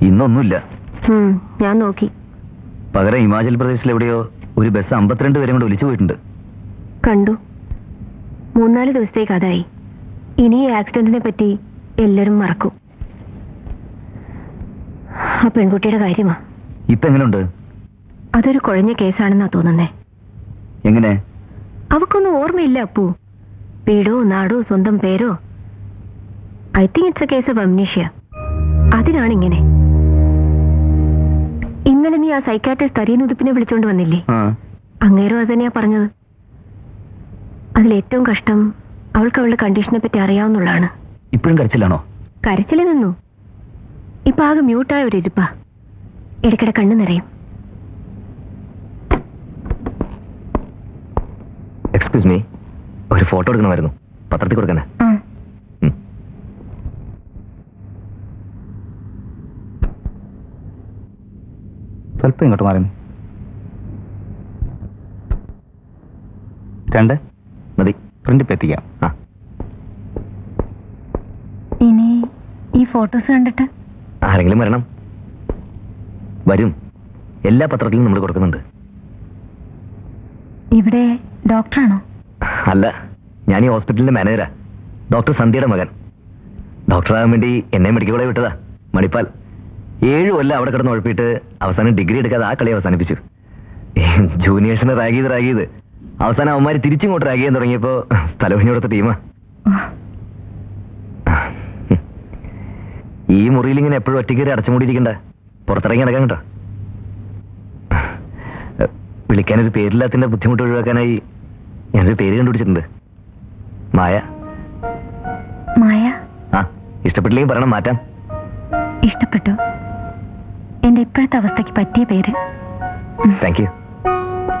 ഇന്നൊന്നുമില്ല. ഞാൻ നോക്കി. പകരം ഹിമാചൽ പ്രദേശിൽ എവിടെയോ ഒരു ബസ് 52 പേരെ കൊണ്ട് ഒലിച്ചു പോയിട്ടുണ്ട്. കണ്ടു. 3-4 ദിവസത്തേക്ക് അതായി. ഇനി ഈ ആക്സിഡന്റിനെ പറ്റി എല്ലാരും മറക്കും. ആ പെൺകുട്ടിയുടെ കാര്യമാ. ഇപ്പൊ എങ്ങനെയുണ്ട്? അതൊരു കുഴഞ്ഞ കേസാണെന്നാ തോന്നുന്നേ. എങ്ങനെ? അവക്കൊന്നും ഓർമ്മയില്ല അപ്പു. വീടോ നാടോ സ്വന്തം പേരോ. I think it's A case of amnesia. അതിനാണ് ഇങ്ങനെ. ഇന്നലെ നീ ആ സൈക്കാട്രിസ്റ്റ് തരീനുതുപ്പിനെ വിളിച്ചോണ്ട് വന്നില്ലേ? അങ്ങേരും അത് തന്നെയാ പറഞ്ഞത്. അതിലേറ്റവും കഷ്ടം അവൾക്ക് അവളുടെ കണ്ടീഷനെ പറ്റി അറിയാവുന്നുള്ളതാണ്. ഇപ്പോഴും കരച്ചിലാണോ? കരച്ചില് നിന്നു. ഇപ്പൊ ആകെ മ്യൂട്ടായ ഒരു ഇരിപ്പാ. ഇടയ്ക്കിടെ കണ്ണു നിറയും. എക്സ്ക്യൂസ് മീ, ഒരു ഫോട്ടോ എടുക്കണമായിരുന്നു. പത്രത്തിൽ കൊടുക്കാനാ. സ്വല്പം ഇങ്ങോട്ട് മാറുന്നു. 2 മതി. പ്രിന്റ് എത്തിക്കാം. ഇനി ഈ ഫോട്ടോസ് കണ്ടിട്ട് ആരെങ്കിലും വരണം. വരും. എല്ലാ പത്രത്തിലും നമ്മൾ കൊടുക്കുന്നുണ്ട്. ഇവിടെ ഡോക്ടറാണോ? അല്ല, ഞാൻ ഈ ഹോസ്പിറ്റലിന്റെ മാനേജരാ. ഡോക്ടർ സന്ധ്യയുടെ മകൻ. ഡോക്ടറാകാൻ വേണ്ടി എന്നെ മെഡിക്കൽ കോളേജ് വിട്ടതാ. മണിപ്പാൽ 7 കൊല്ലം അവിടെ കിടന്ന് ഉഴപ്പിയിട്ട് അവസാനം ഡിഗ്രി എടുക്കാതെ ആ കളി അവസാനിപ്പിച്ചു. ജൂനിയേഴ്സിനെ റാഗ് ചെയ്ത് അവസാനം അവന്മാര് തിരിച്ചിങ്ങോട്ട് റാഗ് ചെയ്യാൻ തുടങ്ങിയപ്പോ സ്ഥലം കൊടുത്ത ടീമാ. ഈ മുറിയിൽ ഇങ്ങനെ എപ്പോഴും ഒറ്റയ്ക്കേറി അടച്ചുമൂടിയിരിക്കണ്ട. പുറത്തിറങ്ങി നടക്കാൻ കേട്ടോ. വിളിക്കാനൊരു പേരില്ലാത്തതിന്റെ ബുദ്ധിമുട്ട് ഒഴിവാക്കാനായി ഞാനൊരു പേര് കണ്ടുപിടിച്ചിട്ടുണ്ട്. മായ. മായ? ആ, ഇഷ്ടപ്പെട്ടില്ലെങ്കിൽ പറയണം, മാറ്റാം. ഇഷ്ടപ്പെട്ടു. എന്റെ ഇപ്പോഴത്തെ അവസ്ഥയ്ക്ക് പറ്റിയ പേര്. Thank you.